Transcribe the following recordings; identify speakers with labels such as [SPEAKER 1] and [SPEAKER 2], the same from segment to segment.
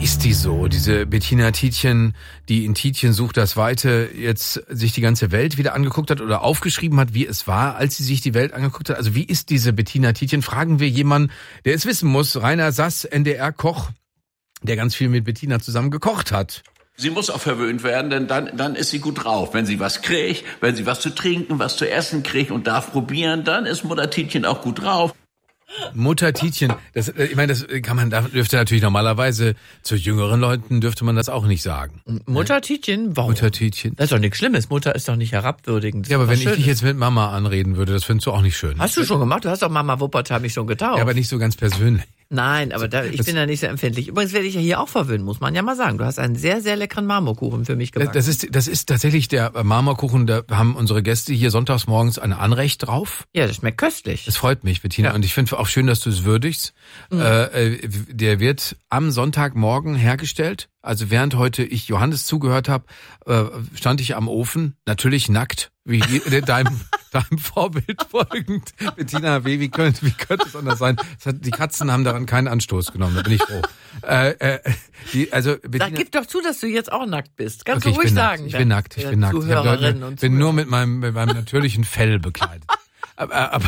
[SPEAKER 1] ist die so? Diese Bettina Tietjen, die in Tietjen sucht das Weite jetzt sich die ganze Welt wieder angeguckt hat oder aufgeschrieben hat, wie es war, als sie sich die Welt angeguckt hat. Also wie ist diese Bettina Tietjen? Fragen wir jemanden, der es wissen muss. Rainer Sass, NDR-Koch, der ganz viel mit Bettina zusammen gekocht hat.
[SPEAKER 2] Sie muss auch verwöhnt werden, denn dann ist sie gut drauf. Wenn sie was kriegt, wenn sie was zu trinken, was zu essen kriegt und darf probieren, dann ist Mutter Tietjen auch gut drauf.
[SPEAKER 1] Mutter Tietjen, ich meine, das kann man, dürfte natürlich normalerweise zu jüngeren Leuten dürfte man das auch nicht sagen.
[SPEAKER 3] Mutter Tietjen? Warum?
[SPEAKER 1] Mutter Tietjen.
[SPEAKER 3] Das ist doch nichts Schlimmes. Mutter ist doch nicht herabwürdigend.
[SPEAKER 1] Ja, aber wenn ich dich jetzt mit Mama anreden würde, das findest du auch nicht schön.
[SPEAKER 3] Hast du schon gemacht? Du hast doch Mama Wuppertal mich schon getauft.
[SPEAKER 1] Ja, aber nicht so ganz persönlich.
[SPEAKER 3] Nein, aber ich bin da nicht so empfindlich. Übrigens werde ich ja hier auch verwöhnen, muss man ja mal sagen. Du hast einen sehr, sehr leckeren Marmorkuchen für mich gebacken.
[SPEAKER 1] Das ist tatsächlich der Marmorkuchen, da haben unsere Gäste hier sonntags morgens ein Anrecht drauf.
[SPEAKER 3] Ja, das schmeckt köstlich.
[SPEAKER 1] Das freut mich, Bettina. Ja. Und ich finde auch schön, dass du es würdigst. Mhm. Der wird am Sonntagmorgen hergestellt. Also während heute ich Johannes zugehört habe, stand ich am Ofen, natürlich nackt, wie deinem Vorbild folgend. Bettina W., wie könnte es anders sein? Die Katzen haben daran keinen Anstoß genommen, da bin ich froh.
[SPEAKER 3] Bettina, gib doch zu, dass du jetzt auch nackt bist. Kannst
[SPEAKER 1] okay,
[SPEAKER 3] du ruhig sagen.
[SPEAKER 1] Ich bin nackt. Ich bin nur mit meinem natürlichen Fell bekleidet. Aber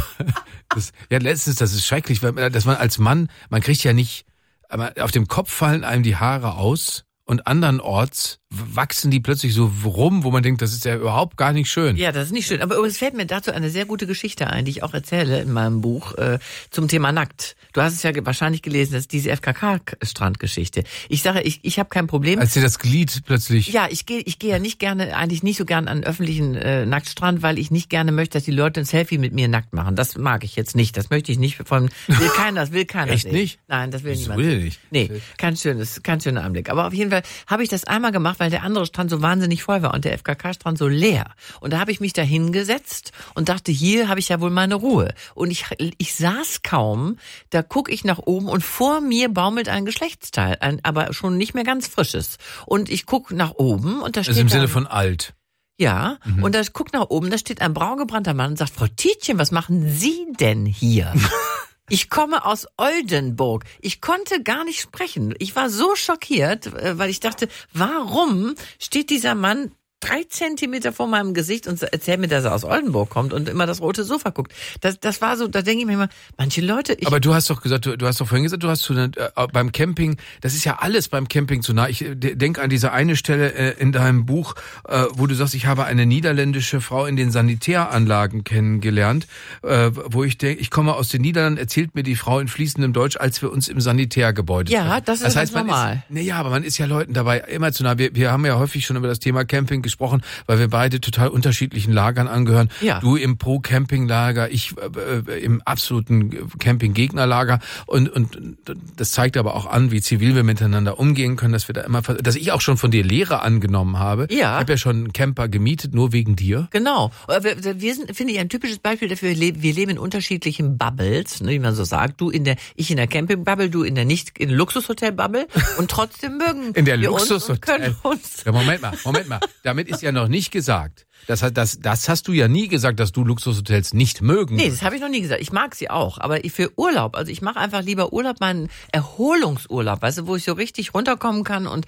[SPEAKER 1] das ist schrecklich, weil dass man als Mann, man kriegt ja nicht, aber auf dem Kopf fallen einem die Haare aus und andernorts wachsen die plötzlich so rum, wo man denkt, das ist ja überhaupt gar nicht schön.
[SPEAKER 3] Ja, das ist nicht schön. Aber es fällt mir dazu eine sehr gute Geschichte ein, die ich auch erzähle in meinem Buch zum Thema nackt. Du hast es ja wahrscheinlich gelesen, das ist diese FKK-Strandgeschichte. Ich sage, ich habe kein Problem.
[SPEAKER 1] Als dir das Glied plötzlich...
[SPEAKER 3] Ja, ich gehe ja eigentlich nicht so gern an einen öffentlichen Nacktstrand, weil ich nicht gerne möchte, dass die Leute ein Selfie mit mir nackt machen. Das mag ich jetzt nicht. Das möchte ich nicht. Will keiner
[SPEAKER 1] Echt nicht?
[SPEAKER 3] Nein, das will niemand.
[SPEAKER 1] Das will nicht.
[SPEAKER 3] Nee, kein schöner Anblick. Aber auf jeden Fall habe ich das einmal gemacht, weil der andere Strand so wahnsinnig voll war und der FKK-Strand so leer. Und da habe ich mich da hingesetzt und dachte, hier habe ich ja wohl meine Ruhe. Und ich saß kaum, da gucke ich nach oben und vor mir baumelt ein Geschlechtsteil, aber schon nicht mehr ganz frisches. Und ich gucke nach oben und da steht...
[SPEAKER 1] Also im Sinne von alt.
[SPEAKER 3] Ja, und da guck nach oben, da steht ein braungebrannter Mann und sagt, Frau Tietjen, was machen Sie denn hier? Ich komme aus Oldenburg. Ich konnte gar nicht sprechen. Ich war so schockiert, weil ich dachte, warum steht dieser Mann 3 Zentimeter vor meinem Gesicht und erzählt mir, dass er aus Oldenburg kommt und immer das rote Sofa guckt. Das war so, da denke ich mir immer, manche Leute...
[SPEAKER 1] Aber du hast doch gesagt, du hast doch vorhin gesagt, du hast beim Camping, das ist ja alles beim Camping zu nah. Ich denke an diese eine Stelle in deinem Buch, wo du sagst, ich habe eine niederländische Frau in den Sanitäranlagen kennengelernt, wo ich denke, ich komme aus den Niederlanden, erzählt mir die Frau in fließendem Deutsch, als wir uns im Sanitärgebäude treffen.
[SPEAKER 3] Ja, das ist ganz normal.
[SPEAKER 1] Aber man ist ja Leuten dabei immer zu nah. Wir haben ja häufig schon über das Thema Camping gesprochen, weil wir beide total unterschiedlichen Lagern angehören. Ja. Du im Pro-Camping-Lager, ich im absoluten Camping-Gegner-Lager. Und das zeigt aber auch an, wie zivil wir miteinander umgehen können, dass wir da immer, dass ich auch schon von dir Lehre angenommen habe. Ja. Ich habe ja schon einen Camper gemietet, nur wegen dir.
[SPEAKER 3] Genau. Wir sind, finde ich, ein typisches Beispiel dafür. Wir leben in unterschiedlichen Bubbles, ne, wie man so sagt. Ich in der Camping-Bubble, du in der Luxushotel-Bubble. Und trotzdem mögen
[SPEAKER 1] in der
[SPEAKER 3] wir
[SPEAKER 1] Luxushotel. Ja, Moment mal. Damit ist ja noch nicht gesagt. Das hast du ja nie gesagt, dass du Luxushotels nicht mögen.
[SPEAKER 3] Nee, das habe ich noch nie gesagt. Ich mag sie auch, aber für Urlaub, also ich mache einfach lieber Urlaub, meinen Erholungsurlaub, weißt du, wo ich so richtig runterkommen kann und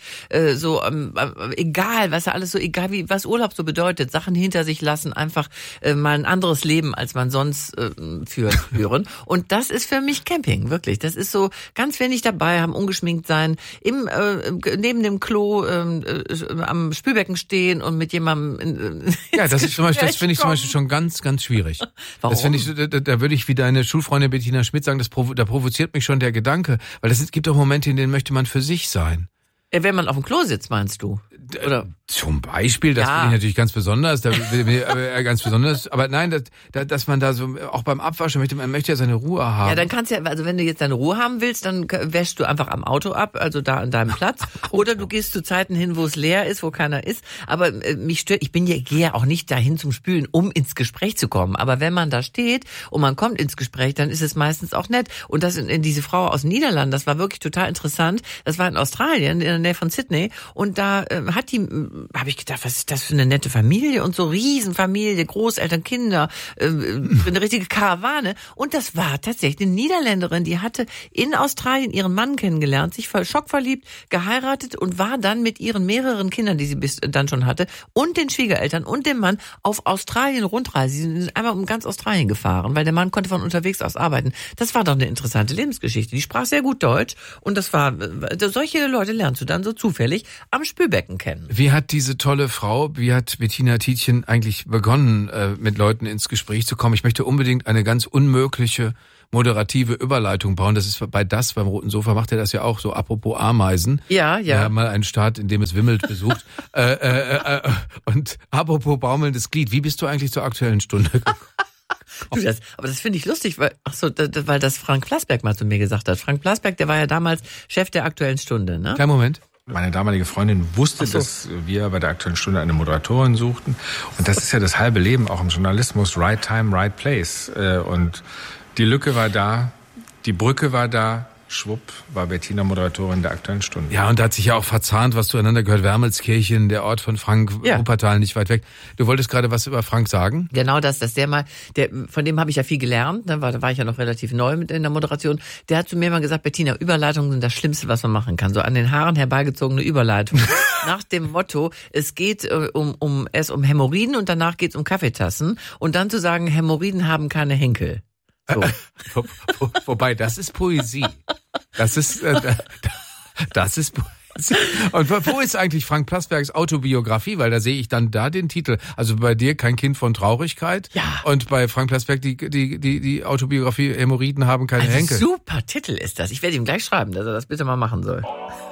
[SPEAKER 3] egal, weißt du, alles so egal, wie was Urlaub so bedeutet, Sachen hinter sich lassen, einfach mal ein anderes Leben, als man sonst führen. Und das ist für mich Camping, wirklich. Das ist so ganz wenig dabei, haben ungeschminkt sein, neben dem Klo am Spülbecken stehen und mit jemandem
[SPEAKER 1] ja, das finde ich zum Beispiel schon ganz, ganz schwierig.
[SPEAKER 3] Warum?
[SPEAKER 1] Das finde ich, da würde ich wie deine Schulfreundin Bettina Schmidt sagen, da provoziert mich schon der Gedanke, weil es gibt auch Momente, in denen möchte man für sich sein.
[SPEAKER 3] Wenn man auf dem Klo sitzt, meinst du? Oder?
[SPEAKER 1] Zum Beispiel, das finde ich natürlich ganz besonders, ganz besonders, aber nein, dass man da so, auch beim Abwaschen man möchte ja seine Ruhe haben.
[SPEAKER 3] Ja, dann kannst du ja, also wenn du jetzt deine Ruhe haben willst, dann wäschst du einfach am Auto ab, also da an deinem Platz, oder du gehst zu Zeiten hin, wo es leer ist, wo keiner ist, aber mich stört, gehe ja auch nicht dahin zum Spülen, um ins Gespräch zu kommen, aber wenn man da steht und man kommt ins Gespräch, dann ist es meistens auch nett und das in diese Frau aus den Niederlanden, das war wirklich total interessant, das war in Australien, in der Nähe von Sydney. Und da habe ich gedacht, was ist das für eine nette Familie und so Riesenfamilie, Großeltern, Kinder, eine richtige Karawane. Und das war tatsächlich eine Niederländerin, die hatte in Australien ihren Mann kennengelernt, sich schockverliebt, geheiratet und war dann mit ihren mehreren Kindern, die sie bis dann schon hatte, und den Schwiegereltern und dem Mann auf Australien-Rundreise. Sie sind einmal um ganz Australien gefahren, weil der Mann konnte von unterwegs aus arbeiten. Das war doch eine interessante Lebensgeschichte. Die sprach sehr gut Deutsch und das war, solche Leute lernst du dann so zufällig am Spülbecken kennen.
[SPEAKER 1] Wie hat diese tolle Frau, wie hat Bettina Tietjen eigentlich begonnen, mit Leuten ins Gespräch zu kommen? Ich möchte unbedingt eine ganz unmögliche moderative Überleitung bauen. Das ist beim Roten Sofa macht er das ja auch so, apropos Ameisen.
[SPEAKER 3] Ja.
[SPEAKER 1] Wir haben mal einen Staat, in dem es wimmelt, besucht. Und apropos baumelndes Glied, wie bist du eigentlich zur Aktuellen Stunde gekommen?
[SPEAKER 3] Aber das finde ich lustig, weil das Frank Plasberg mal zu mir gesagt hat. Frank Plasberg, der war ja damals Chef der Aktuellen Stunde, ne?
[SPEAKER 1] Kleinen Moment.
[SPEAKER 4] Meine damalige Freundin wusste, dass wir bei der Aktuellen Stunde eine Moderatorin suchten. Und das ist ja das halbe Leben auch im Journalismus. Right time, right place. Und die Lücke war da, die Brücke war da. Schwupp, war Bettina Moderatorin der Aktuellen Stunde.
[SPEAKER 1] Ja, und da hat sich ja auch verzahnt, was zueinander gehört. Wermelskirchen, der Ort von Frank, Wuppertal, nicht weit weg. Du wolltest gerade was über Frank sagen?
[SPEAKER 3] Genau, dass von dem habe ich ja viel gelernt, ne, da war ich ja noch relativ neu in der Moderation. Der hat zu mir mal gesagt, Bettina, Überleitungen sind das Schlimmste, was man machen kann. So an den Haaren herbeigezogene Überleitung. Nach dem Motto, es geht um Hämorrhoiden und danach geht es um Kaffeetassen. Und dann zu sagen, Hämorrhoiden haben keine Henkel. So.
[SPEAKER 1] Wobei, das ist Poesie. Das ist Poesie. Und wo ist eigentlich Frank Plasbergs Autobiografie? Weil da sehe ich dann den Titel. Also bei dir kein Kind von Traurigkeit.
[SPEAKER 3] Ja.
[SPEAKER 1] Und bei Frank Plasberg die Autobiografie Hämorrhoiden haben keine Henkel.
[SPEAKER 3] Super Titel ist das. Ich werde ihm gleich schreiben, dass er das bitte mal machen soll.